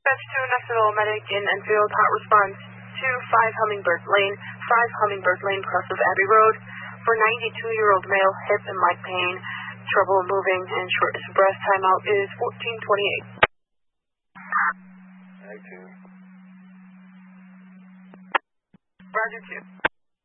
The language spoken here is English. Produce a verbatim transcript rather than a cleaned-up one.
Dispatch to National Medic in Enfield, hot response to five Hummingbird Lane, five Hummingbird Lane, cross of Abbey Road, for ninety-two-year-old male, hip and leg pain, trouble moving, and shortness of breath. Timeout is fourteen twenty-eight. I two. Roger two.